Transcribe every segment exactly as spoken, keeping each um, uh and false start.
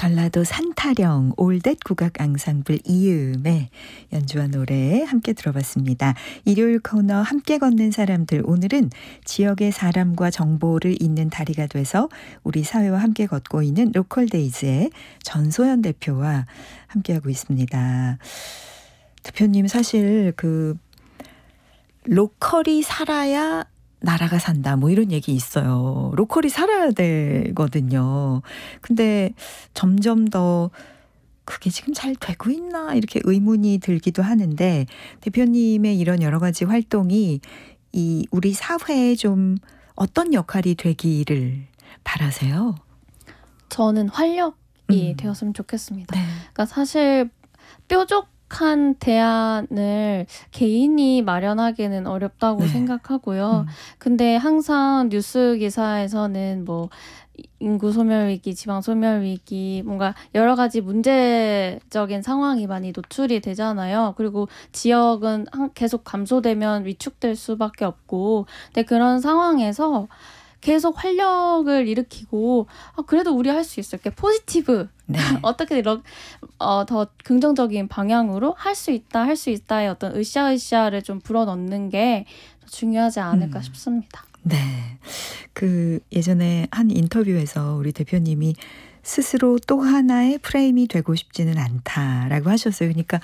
전라도 산타령 올댓 국악 앙상블 이음의 연주한 노래 함께 들어봤습니다. 일요일 코너 함께 걷는 사람들, 오늘은 지역의 사람과 정보를 잇는 다리가 돼서 우리 사회와 함께 걷고 있는 로컬데이즈의 전소연 대표와 함께하고 있습니다. 대표님, 사실 그 로컬이 살아야 나라가 산다, 뭐 이런 얘기 있어요. 로컬이 살아야 되거든요. 근데 점점 더 그게 지금 잘 되고 있나 이렇게 의문이 들기도 하는데, 대표님의 이런 여러 가지 활동이 이 우리 사회에 좀 어떤 역할이 되기를 바라세요? 저는 활력이 음. 되었으면 좋겠습니다. 네. 그러니까 사실 뾰족 한 대안을 개인이 마련하기는 어렵다고 네. 생각하고요. 음. 근데 항상 뉴스 기사에서는 뭐 인구 소멸 위기, 지방 소멸 위기, 뭔가 여러 가지 문제적인 상황이 많이 노출이 되잖아요. 그리고 지역은 계속 감소되면 위축될 수밖에 없고, 근데 그런 상황에서 계속 활력을 일으키고, 아, 그래도 우리 할 수 있어, 이렇게 포지티브, 네. 어떻게 이런 어, 더 긍정적인 방향으로 할 수 있다, 할 수 있다의 어떤 으쌰으쌰를 좀 불어넣는 게 더 중요하지 않을까 음. 싶습니다. 네. 그 예전에 한 인터뷰에서 우리 대표님이 스스로 또 하나의 프레임이 되고 싶지는 않다라고 하셨어요. 그러니까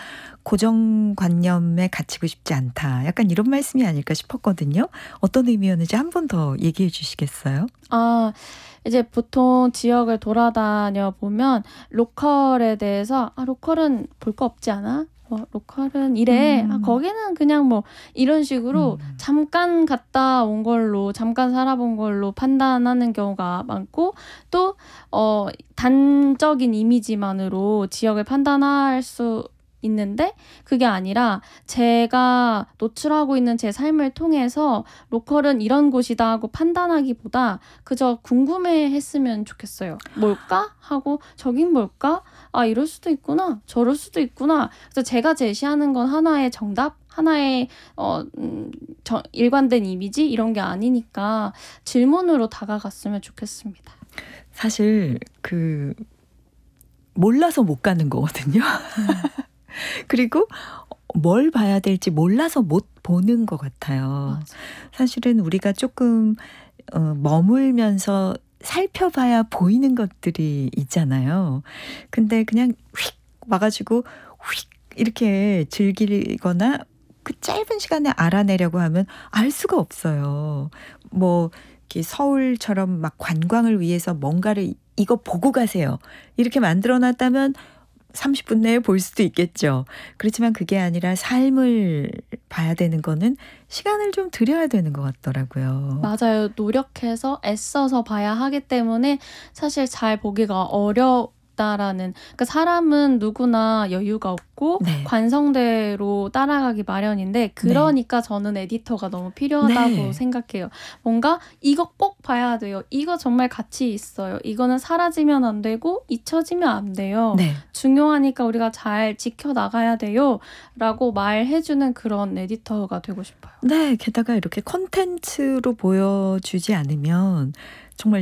고정관념에 갇히고 싶지 않다, 약간 이런 말씀이 아닐까 싶었거든요. 어떤 의미였는지 한 번 더 얘기해 주시겠어요? 아, 이제 보통 지역을 돌아다녀 보면 로컬에 대해서, 아, 로컬은 볼 거 없지 않아? 뭐 로컬은 이래. 음. 아, 거기는 그냥 뭐 이런 식으로 음. 잠깐 갔다 온 걸로, 잠깐 살아본 걸로 판단하는 경우가 많고, 또 어, 단적인 이미지만으로 지역을 판단할 수 있는데, 그게 아니라 제가 노출하고 있는 제 삶을 통해서 로컬은 이런 곳이다 하고 판단하기보다 그저 궁금해 했으면 좋겠어요. 뭘까? 하고 저긴 뭘까? 아, 이럴 수도 있구나, 저럴 수도 있구나. 그래서 제가 제시하는 건 하나의 정답, 하나의 어, 음, 저, 일관된 이미지, 이런 게 아니니까 질문으로 다가갔으면 좋겠습니다. 사실 그 몰라서 못 가는 거거든요. 그리고 뭘 봐야 될지 몰라서 못 보는 것 같아요. 맞아. 사실은 우리가 조금 어, 머물면서 살펴봐야 보이는 것들이 있잖아요. 근데 그냥 휙 와가지고 휙 이렇게 즐기거나 그 짧은 시간에 알아내려고 하면 알 수가 없어요. 뭐 이렇게 서울처럼 막 관광을 위해서 뭔가를 이거 보고 가세요, 이렇게 만들어놨다면 삼십 분 내에 볼 수도 있겠죠. 그렇지만 그게 아니라 삶을 봐야 되는 거는 시간을 좀 들여야 되는 것 같더라고요. 맞아요. 노력해서 애써서 봐야 하기 때문에 사실 잘 보기가 어렵다라는, 그러니까 사람은 누구나 여유가 없고 네. 관성대로 따라가기 마련인데, 그러니까 저는 에디터가 너무 필요하다고 네. 생각해요. 뭔가 이거 꼭 봐야 돼요, 이거 정말 가치 있어요, 이거는 사라지면 안 되고 잊혀지면 안 돼요, 네. 중요하니까 우리가 잘 지켜나가야 돼요 라고 말해주는 그런 에디터가 되고 싶어요. 네. 게다가 이렇게 콘텐츠로 보여주지 않으면 정말